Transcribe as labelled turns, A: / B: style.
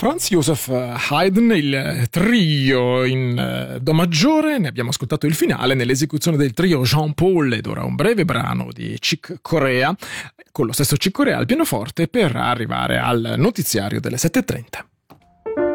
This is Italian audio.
A: Franz Joseph Haydn, il trio in do maggiore, ne abbiamo ascoltato il finale nell'esecuzione del trio Jean Paul, ed ora un breve brano di Chick Corea con lo stesso Chick Corea al pianoforte per arrivare al notiziario delle 7:30.